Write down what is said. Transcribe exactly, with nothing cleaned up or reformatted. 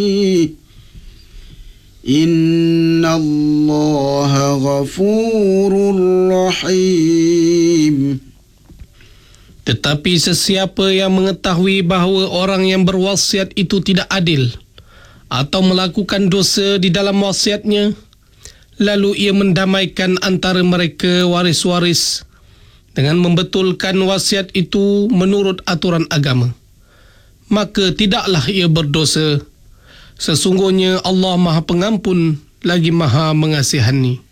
Inna Allah ghafurur rahim. Tetapi sesiapa yang mengetahui bahawa orang yang berwasiat itu tidak adil atau melakukan dosa di dalam wasiatnya, lalu ia mendamaikan antara mereka waris-waris dengan membetulkan wasiat itu menurut aturan agama, maka tidaklah ia berdosa. Sesungguhnya Allah Maha Pengampun lagi Maha Mengasihani.